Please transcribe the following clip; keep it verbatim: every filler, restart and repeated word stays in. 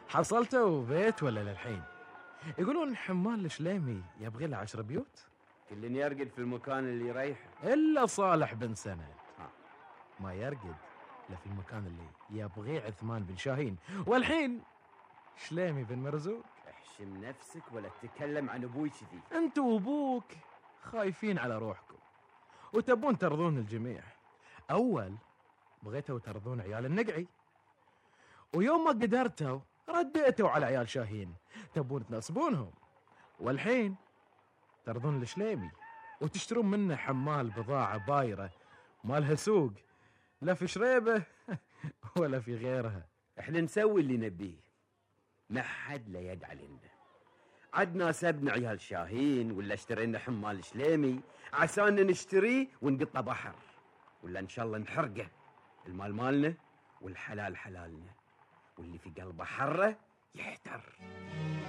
حصلتوا بيت ولا للحين؟ يقولون حمال الشليمي يبغي له عشر بيوت. كل يرقد في المكان اللي يريحه إلا صالح بن سند ها. ما يرقد إلا في المكان اللي يبغيه عثمان بن شاهين، والحين شليمي بن مرزوق. احشم نفسك ولا تتكلم عن ابوي كذي. أنت وأبوك خايفين على روحكم وتبون ترضون الجميع. أول بغيتوا ترضون عيال النقعي، ويوم ما قدرتوا رديتوا على عيال شاهين تبون تنصبونهم، والحين ترضون الشليمي وتشترون منه حمال بضاعة بايرة مالها سوق، لا في شريبة ولا في غيرها. احنا نسوي اللي نبيه، ما حد لا يد علينا. عد ناسبنا عيال شاهين ولا اشترينا حمال شليمي عسان نشتريه ونقطه بحر، ولا ان شاء الله نحرقه. المال مالنا والحلال حلالنا، واللي في قلبه حره يحتر.